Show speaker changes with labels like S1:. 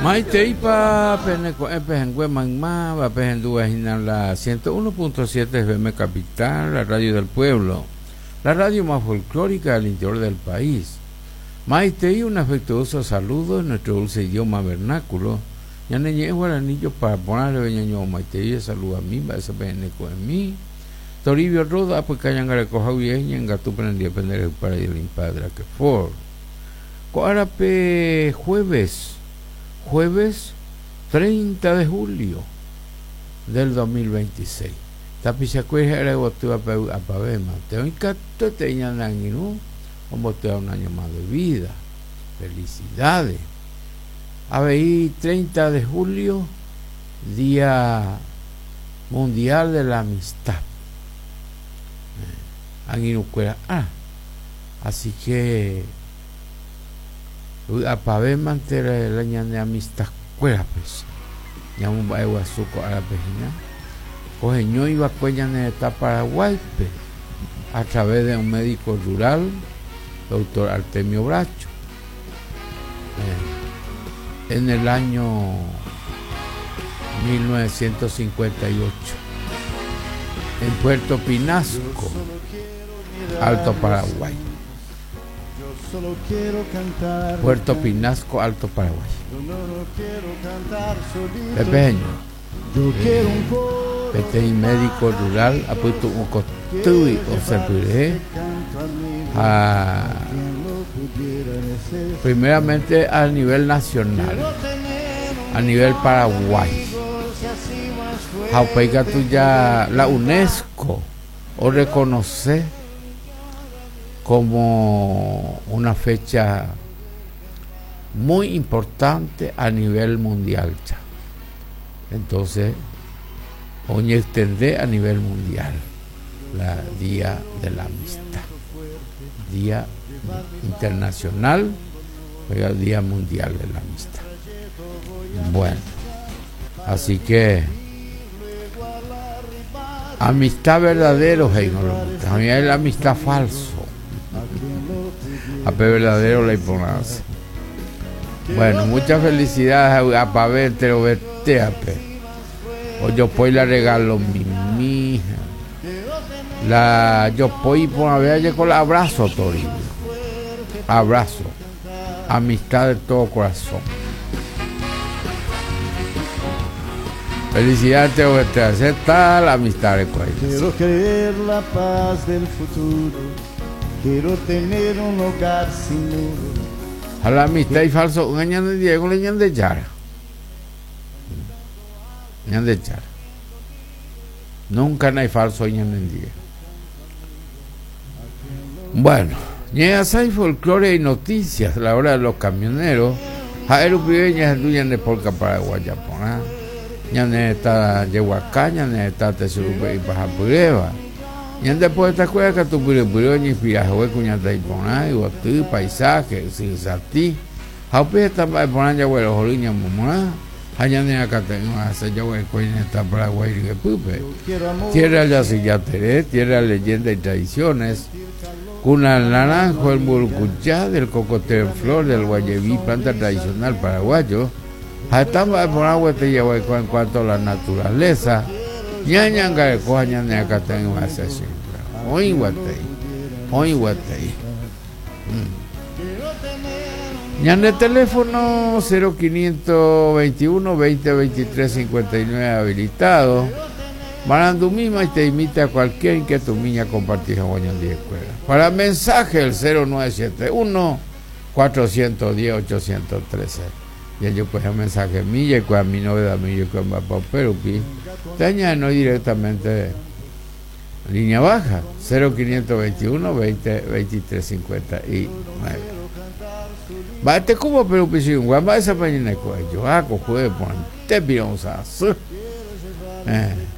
S1: Maiteipa Peneco Epejengüe Magma, Vapejendúa la 101.7 FM Capital, la radio del pueblo, la radio más folclórica del interior del país. Maitei, un afectuoso saludo en nuestro dulce idioma vernáculo. Ya ne llevo al anillo para ponerle veñaño Maitei, saludo a mí, va a ese Peneco en mí. Toribio Roda, pues que hayan recogido bien, en Gatú prendía pender para ir limpadra que for. Coarape jueves 30 de julio del 2026. Tapizacueja era botua a pavema. Te encanto te ñananginu, como te da un año más de vida. Felicidades. Aveí 30 de julio, Día Mundial de la Amistad. Anginucuera. Así que a pave mantener la ñane amistad cuera pues ñamu ba eguasuco a la pejina cogeño iba cuella en esta Paraguay a través de un médico rural, doctor Artemio Bracho, en el año 1958 en Puerto Pinasco, Alto Paraguay. Puerto Pinasco, Alto Paraguay. Pepeño. Este médico rural ha puesto un costui o serviré primeramente a nivel nacional, a nivel Paraguay. Jaupaiga tuya la UNESCO o reconoce como una fecha muy importante a nivel mundial. Entonces, hoy extender a nivel mundial la Día de la Amistad, Día Internacional, pero el Día Mundial de la Amistad. Bueno, así que amistad verdadero, también hay la amistad falso. A P verdadero la imponancia. Bueno, muchas felicidades a Pavel Teroberteape. O yo pues la regalo mi hija. La yo pues por haber con el abrazo, Toribio. Abrazo. Amistad de todo corazón. Felicidades, Teroberteape. Acepta la amistad de cuello.
S2: Quiero creer la paz del futuro. Quiero tener un hogar sin muro.
S1: A la amistad y falso, un año de Diego, le ñan de Yara. Ñan de Yara. Nunca no hay falso ñan de Diego. Bueno, llega hay folclore y noticias, la hora de los camioneros. Jaero Pibeña, ñan de Polca Paraguay, Japón. Ñan de esta Yehuacá, ñan de esta Tesurupe y Pajapureva. Y después de esta cueva que tu puro ni piaje cuñata y poná y botu paisaje si sati haupe esta poná ya güey los oliña mamá allá en acá tengo hace yo güey coña esta Paraguay que pupe tierra ya si ya tere tierra leyenda y tradiciones cuna el naranjo el murcuchá del cocotero en flor del guayeví planta tradicional paraguayo hasta por agua te lleva en cuanto a la naturaleza. Ñañanga de coña de acá tengo más así. Hoy guatei. Ñan de teléfono 0521 20 23 59 habilitado. Marando misma y te imita a cualquier que tu niña compartija guañan de escuela. Para mensaje el 0971 410 813. Ya yo pues un mensaje milla y con mi novedad milla con papá Perupi. Taña no directamente línea baja 0521 20 23 59. Bate como Perupi si un guamba esa pañina de cuello. Cojude por te piramos a